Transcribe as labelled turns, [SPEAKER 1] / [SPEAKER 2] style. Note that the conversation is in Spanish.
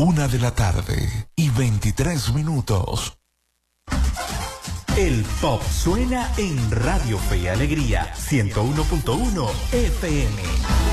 [SPEAKER 1] 1:23
[SPEAKER 2] El pop suena en Radio Fe y Alegría 101.1 FM.